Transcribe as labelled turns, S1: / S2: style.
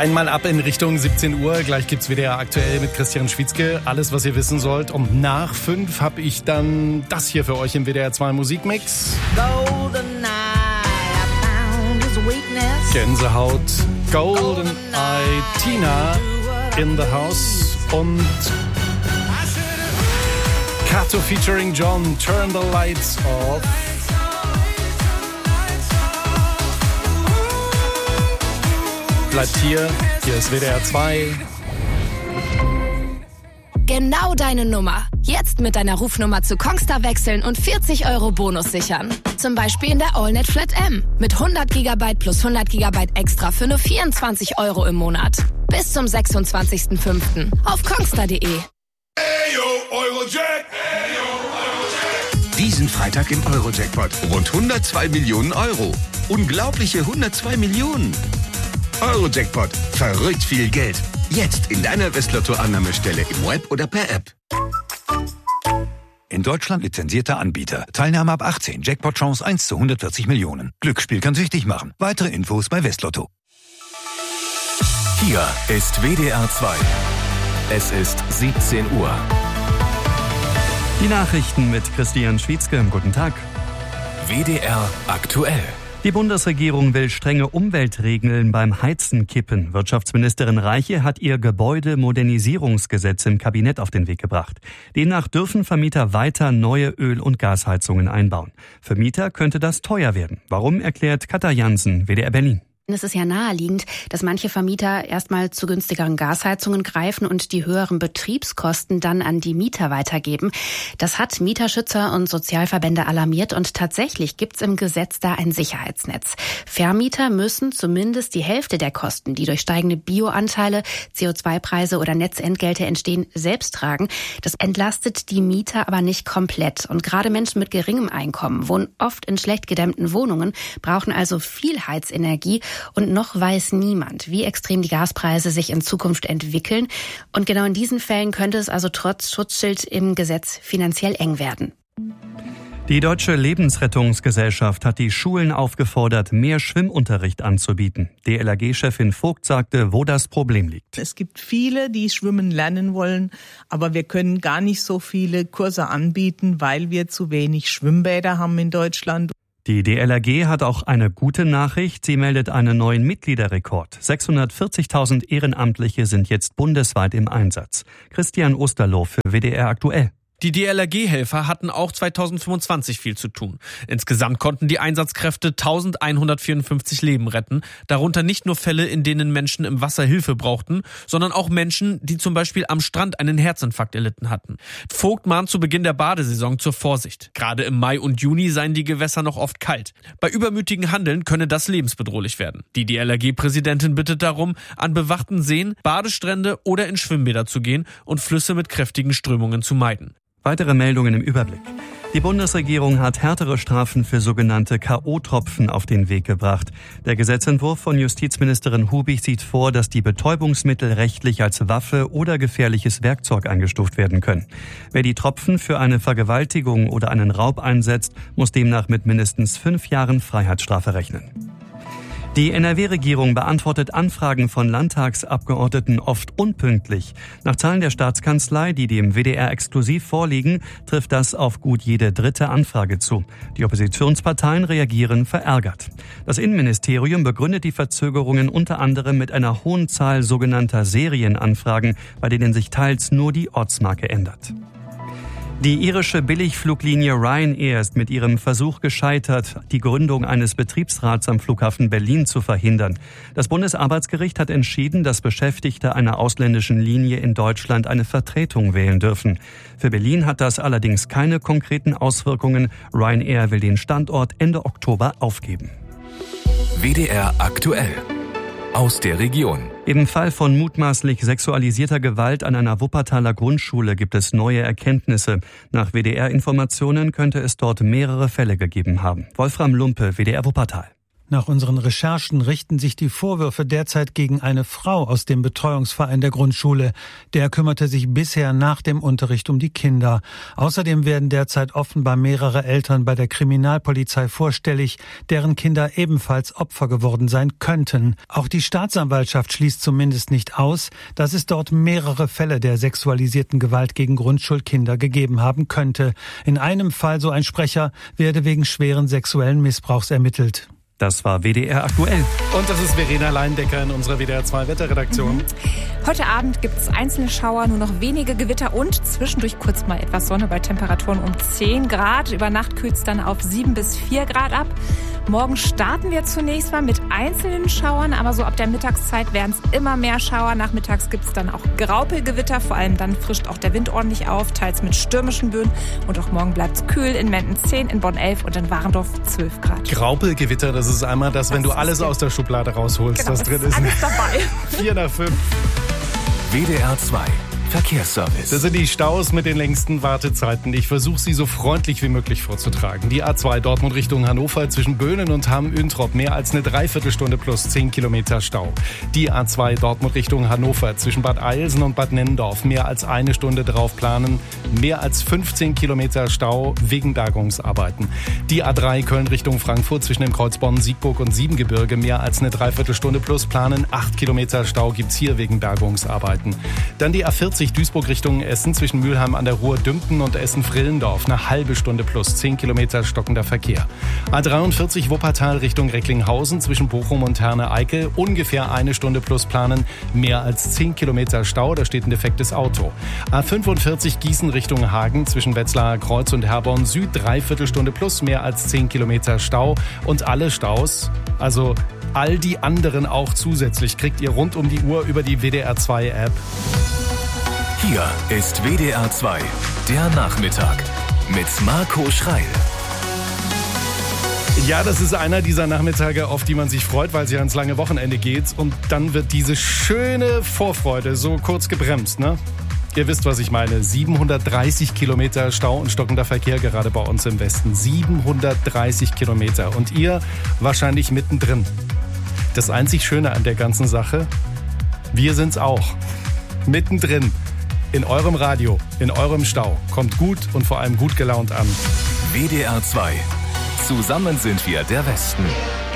S1: Einmal ab in Richtung 17 Uhr. Gleich gibt's WDR aktuell mit Christian Schwitzke. Alles, was ihr wissen sollt. Und nach 5 habe ich dann das hier für euch im WDR 2 Musikmix. Gänsehaut. Golden Eye Tina in the House. Und Kato featuring John. Turn the Lights Off. Bleibt hier ist WDR 2.
S2: Genau deine Nummer. Jetzt mit deiner Rufnummer zu Kongstar wechseln und 40 € Bonus sichern. Zum Beispiel in der AllNet Flat M. Mit 100 GB plus 100 GB extra für nur 24 € im Monat. Bis zum 26.05. auf kongstar.de.
S3: Diesen Freitag im Euro-Jackpot. Rund 102 Millionen Euro. Unglaubliche 102 Millionen. Euro-Jackpot. Verrückt viel Geld. Jetzt in deiner Westlotto-Annahmestelle im Web oder per App.
S4: In Deutschland lizenzierter Anbieter. Teilnahme ab 18. Jackpot-Chance 1 zu 140 Millionen. Glücksspiel kann süchtig machen. Weitere Infos bei Westlotto.
S5: Hier ist WDR 2. Es ist 17 Uhr.
S6: Die Nachrichten mit Christian Schwitzke. Guten Tag.
S5: WDR aktuell.
S6: Die Bundesregierung will strenge Umweltregeln beim Heizen kippen. Wirtschaftsministerin Reiche hat ihr Gebäudemodernisierungsgesetz im Kabinett auf den Weg gebracht. Demnach dürfen Vermieter weiter neue Öl- und Gasheizungen einbauen. Für Mieter könnte das teuer werden. Warum, erklärt Katja Jansen, WDR Berlin.
S7: Es ist ja naheliegend, dass manche Vermieter erstmal zu günstigeren Gasheizungen greifen und die höheren Betriebskosten dann an die Mieter weitergeben. Das hat Mieterschützer und Sozialverbände alarmiert und tatsächlich gibt's im Gesetz da ein Sicherheitsnetz. Vermieter müssen zumindest die Hälfte der Kosten, die durch steigende Bioanteile, CO2-Preise oder Netzentgelte entstehen, selbst tragen. Das entlastet die Mieter aber nicht komplett. Und gerade Menschen mit geringem Einkommen wohnen oft in schlecht gedämmten Wohnungen, brauchen also viel Heizenergie. Und noch weiß niemand, wie extrem die Gaspreise sich in Zukunft entwickeln. Und genau in diesen Fällen könnte es also trotz Schutzschild im Gesetz finanziell eng werden.
S6: Die Deutsche Lebensrettungsgesellschaft hat die Schulen aufgefordert, mehr Schwimmunterricht anzubieten. DLRG-Chefin Vogt sagte, wo das Problem liegt.
S8: Es gibt viele, die schwimmen lernen wollen, aber wir können gar nicht so viele Kurse anbieten, weil wir zu wenig Schwimmbäder haben in Deutschland.
S6: Die DLRG hat auch eine gute Nachricht. Sie meldet einen neuen Mitgliederrekord. 640.000 Ehrenamtliche sind jetzt bundesweit im Einsatz. Christian Osterloh für WDR aktuell.
S9: Die DLRG-Helfer hatten auch 2025 viel zu tun. Insgesamt konnten die Einsatzkräfte 1154 Leben retten, darunter nicht nur Fälle, in denen Menschen im Wasser Hilfe brauchten, sondern auch Menschen, die zum Beispiel am Strand einen Herzinfarkt erlitten hatten. Vogt mahnt zu Beginn der Badesaison zur Vorsicht. Gerade im Mai und Juni seien die Gewässer noch oft kalt. Bei übermütigem Handeln könne das lebensbedrohlich werden. Die DLRG-Präsidentin bittet darum, an bewachten Seen, Badestrände oder in Schwimmbäder zu gehen und Flüsse mit kräftigen Strömungen zu meiden.
S6: Weitere Meldungen im Überblick. Die Bundesregierung hat härtere Strafen für sogenannte K.O.-Tropfen auf den Weg gebracht. Der Gesetzentwurf von Justizministerin Hubig sieht vor, dass die Betäubungsmittel rechtlich als Waffe oder gefährliches Werkzeug eingestuft werden können. Wer die Tropfen für eine Vergewaltigung oder einen Raub einsetzt, muss demnach mit mindestens 5 Jahren Freiheitsstrafe rechnen. Die NRW-Regierung beantwortet Anfragen von Landtagsabgeordneten oft unpünktlich. Nach Zahlen der Staatskanzlei, die dem WDR exklusiv vorliegen, trifft das auf gut jede dritte Anfrage zu. Die Oppositionsparteien reagieren verärgert. Das Innenministerium begründet die Verzögerungen unter anderem mit einer hohen Zahl sogenannter Serienanfragen, bei denen sich teils nur die Ortsmarke ändert. Die irische Billigfluglinie Ryanair ist mit ihrem Versuch gescheitert, die Gründung eines Betriebsrats am Flughafen Berlin zu verhindern. Das Bundesarbeitsgericht hat entschieden, dass Beschäftigte einer ausländischen Linie in Deutschland eine Vertretung wählen dürfen. Für Berlin hat das allerdings keine konkreten Auswirkungen. Ryanair will den Standort Ende Oktober aufgeben.
S5: WDR aktuell. Aus der Region.
S6: Im Fall von mutmaßlich sexualisierter Gewalt an einer Wuppertaler Grundschule gibt es neue Erkenntnisse. Nach WDR-Informationen könnte es dort mehrere Fälle gegeben haben. Wolfram Lumpe, WDR Wuppertal.
S10: Nach unseren Recherchen richten sich die Vorwürfe derzeit gegen eine Frau aus dem Betreuungsverein der Grundschule. Der kümmerte sich bisher nach dem Unterricht um die Kinder. Außerdem werden derzeit offenbar mehrere Eltern bei der Kriminalpolizei vorstellig, deren Kinder ebenfalls Opfer geworden sein könnten. Auch die Staatsanwaltschaft schließt zumindest nicht aus, dass es dort mehrere Fälle der sexualisierten Gewalt gegen Grundschulkinder gegeben haben könnte. In einem Fall, so ein Sprecher, werde wegen schweren sexuellen Missbrauchs ermittelt.
S6: Das war WDR aktuell.
S1: Und das ist Verena Leindecker in unserer WDR 2 Wetterredaktion.
S11: Heute Abend gibt es einzelne Schauer, nur noch wenige Gewitter und zwischendurch kurz mal etwas Sonne bei Temperaturen um 10 Grad. Über Nacht kühlt es dann auf 7 bis 4 Grad ab. Morgen starten wir zunächst mal mit einzelnen Schauern, aber so ab der Mittagszeit werden es immer mehr Schauer. Nachmittags gibt es dann auch Graupelgewitter, vor allem dann frischt auch der Wind ordentlich auf, teils mit stürmischen Böen. Und auch morgen bleibt es kühl, in Menden 10, in Bonn 11 und in Warendorf 12 Grad.
S1: Graupelgewitter, das ist einmal das, wenn du alles aus der Schublade rausholst,
S11: genau,
S1: was drin ist.
S11: Alles dabei.
S1: 4 nach 5.
S5: WDR 2 Verkehrsservice.
S1: Das sind die Staus mit den längsten Wartezeiten. Ich versuche sie so freundlich wie möglich vorzutragen. Die A2 Dortmund Richtung Hannover zwischen Böhnen und Hamm-Üntrop mehr als eine Dreiviertelstunde plus 10 Kilometer Stau. Die A2 Dortmund Richtung Hannover zwischen Bad Eilsen und Bad Nennendorf mehr als eine Stunde drauf planen. Mehr als 15 Kilometer Stau wegen Bergungsarbeiten. Die A3 Köln Richtung Frankfurt zwischen dem Kreuz Bonn-Siegburg und Siebengebirge mehr als eine Dreiviertelstunde plus planen. 8 Kilometer Stau gibt's hier wegen Bergungsarbeiten. Dann die A40 Duisburg Richtung Essen zwischen Mülheim an der Ruhr Dümpten und Essen-Frillendorf. Eine halbe Stunde plus 10 Kilometer stockender Verkehr. A43 Wuppertal Richtung Recklinghausen zwischen Bochum und Herne-Eickel. Ungefähr eine Stunde plus planen. Mehr als 10 Kilometer Stau, da steht ein defektes Auto. A45 Gießen Richtung Hagen zwischen Wetzlarer Kreuz und Herborn Süd. Dreiviertelstunde plus mehr als 10 Kilometer Stau. Und alle Staus, also all die anderen auch zusätzlich, kriegt ihr rund um die Uhr über die WDR 2 App.
S5: Hier ist WDR 2, der Nachmittag mit Marco Schreil.
S1: Ja, das ist einer dieser Nachmittage, auf die man sich freut, weil es ja ins lange Wochenende geht. Und dann wird diese schöne Vorfreude so kurz gebremst, ne? Ihr wisst, was ich meine. 730 Kilometer Stau und stockender Verkehr gerade bei uns im Westen. 730 Kilometer. Und ihr wahrscheinlich mittendrin. Das einzig Schöne an der ganzen Sache, wir sind's auch. Mittendrin. In eurem Radio, in eurem Stau. Kommt gut und vor allem gut gelaunt an.
S5: WDR 2. Zusammen sind wir der Westen.